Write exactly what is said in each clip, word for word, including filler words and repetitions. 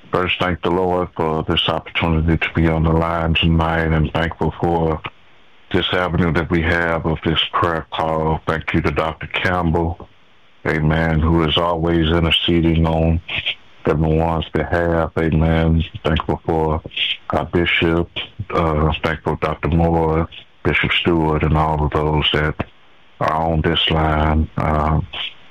First, thank the Lord for this opportunity to be on the line tonight and thankful for this avenue that we have of this prayer call. Thank you to Doctor Campbell, amen, who is always interceding on everyone's behalf, amen. Thankful for our bishop, uh, thankful Doctor Moore, Bishop Stewart, and all of those that are on this line. Um,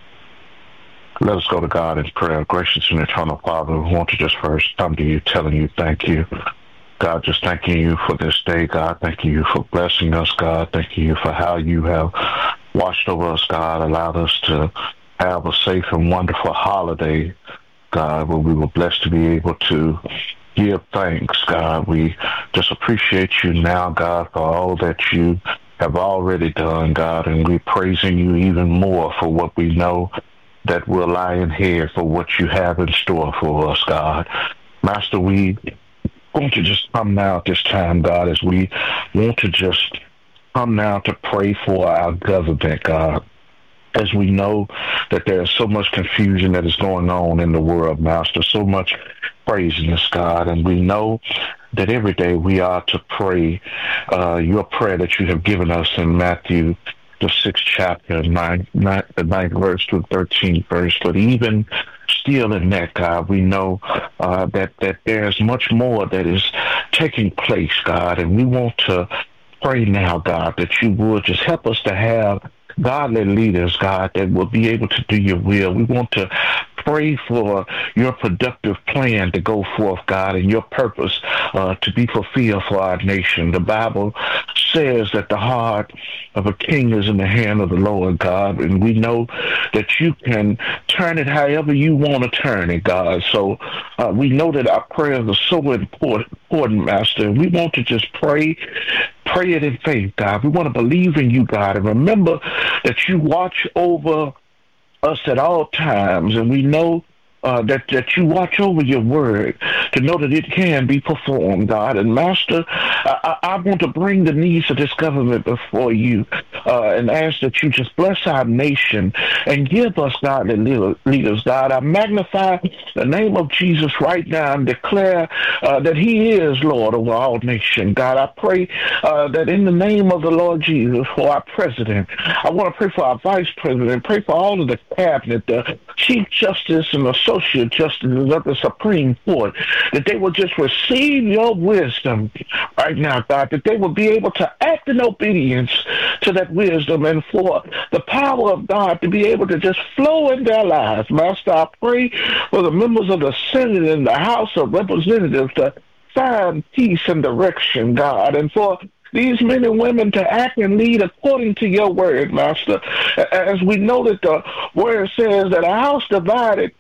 let us go to God in prayer. Gracious and eternal Father, we want to just first come to you telling you thank you. God, just thanking you for this day, God. Thanking you for blessing us, God. Thanking you for how you have watched over us, God, allowed us to have a safe and wonderful holiday, God, where we were blessed to be able to give thanks, God. We just appreciate you now, God, for all that you have already done, God, and we're praising you even more for what we know that will lie in here, for what you have in store for us, God. Master, we want to just come now at this time, God, as we want to just come now to pray for our government, God. As we know that there is so much confusion that is going on in the world, Master, so much craziness, God, and we know that every day we are to pray uh, your prayer that you have given us in Matthew, the sixth chapter, nine, nine, the ninth verse to the thirteenth verse. But even still in that, God, we know uh, that, that there's much more that is taking place, God, and we want to pray now, God, that you would just help us to have godly leaders, God, that will be able to do your will. We want to pray for your productive plan to go forth, God, and your purpose uh, to be fulfilled for our nation. The Bible says that the heart of a king is in the hand of the Lord, God, and we know that you can turn it however you want to turn it, God. So uh, we know that our prayers are so important, important, Master, and we want to just pray Pray it in faith, God. We want to believe in you, God. And remember that you watch over us at all times. And we know uh, that, that you watch over your word to know that it can be performed, God. And Master, I, I, I want to bring the needs of this government before you uh, and ask that you just bless our nation and give us godly leaders, God. I magnify the name of Jesus right now and declare uh, that he is Lord over all nations, God. I pray uh, that in the name of the Lord Jesus for our president, I want to pray for our vice president, pray for all of the cabinet, the chief justice and associate justices of the Supreme Court, that they will just receive your wisdom right now, God, that they will be able to act in obedience to that wisdom and for the power of God to be able to just flow in their lives. Master, I pray for the members of the Senate and the House of Representatives to find peace and direction, God, and for these men and women to act and lead according to your word, Master. As we know that the word says that a house divided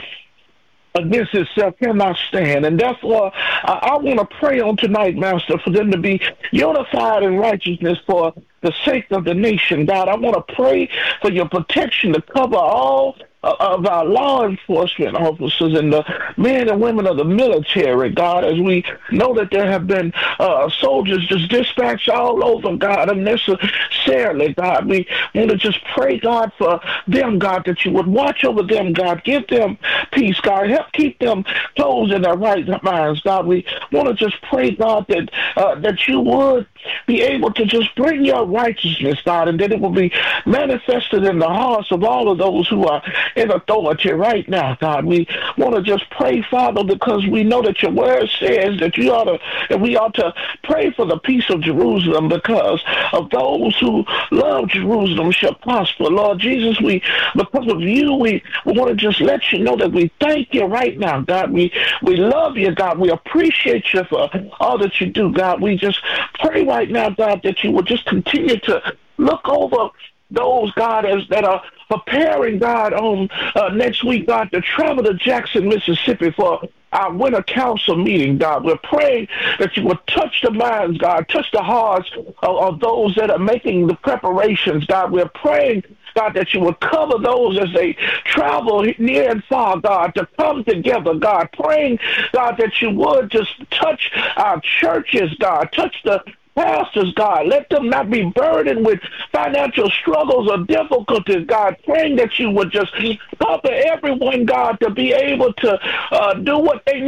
against itself cannot stand. And therefore, I, I want to pray on tonight, Master, for them to be unified in righteousness for the sake of the nation, God. I want to pray for your protection to cover all uh, of our law enforcement officers and the men and women of the military, God, as we know that there have been uh, soldiers just dispatched all over, God, unnecessarily, God. We want to just pray, God, for them, God, that you would watch over them, God. Give them peace, God. Help keep them closed in their right minds, God. We want to just pray, God, that uh, that you would be able to just bring your righteousness, God, and that it will be manifested in the hearts of all of those who are in authority right now, God. We want to just pray, Father, because we know that your word says that you ought to, that we ought to pray for the peace of Jerusalem, because of those who love Jerusalem shall prosper. Lord Jesus, we, because of you, we, we want to just let you know that we thank you right now, God. We, we love you, God. We appreciate you for all that you do, God. We just pray right now, God, that you will just continue to look over those, God, as that are preparing, God, on uh, next week, God, to travel to Jackson, Mississippi for our winter council meeting, God. We're praying that you will touch the minds, God, touch the hearts of, of those that are making the preparations, God. We're praying, God, that you will cover those as they travel near and far, God, to come together, God. Praying, God, that you would just touch our churches, God, touch the pastors, God. Let them not be burdened with financial struggles or difficulties, God. Praying that you would just cover everyone, God, to be able to uh, do what they